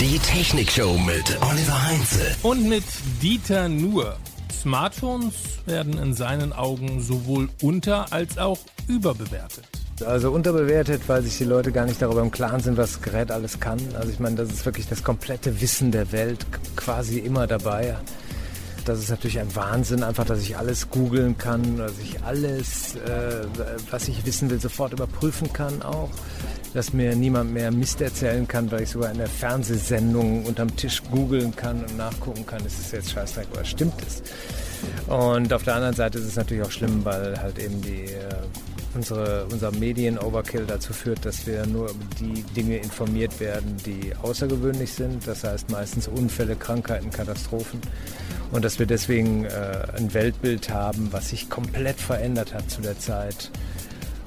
Die Technikshow mit Oliver Heinze. Und mit Dieter Nuhr. Smartphones werden in seinen Augen sowohl unter- als auch überbewertet. Also unterbewertet, weil sich die Leute gar nicht darüber im Klaren sind, was das Gerät alles kann. Also ich meine, das ist wirklich das komplette Wissen der Welt quasi immer dabei. Das ist natürlich ein Wahnsinn, einfach, dass ich alles googeln kann, dass ich alles, was ich wissen will, sofort überprüfen kann auch. Dass mir niemand mehr Mist erzählen kann, weil ich sogar in der Fernsehsendung unterm Tisch googeln kann und nachgucken kann, ist es jetzt Scheißdreck oder stimmt es? Und auf der anderen Seite ist es natürlich auch schlimm, weil halt eben unser Medien-Overkill dazu führt, dass wir nur über die Dinge informiert werden, die außergewöhnlich sind. Das heißt meistens Unfälle, Krankheiten, Katastrophen. Und dass wir deswegen ein Weltbild haben, was sich komplett verändert hat zu der Zeit,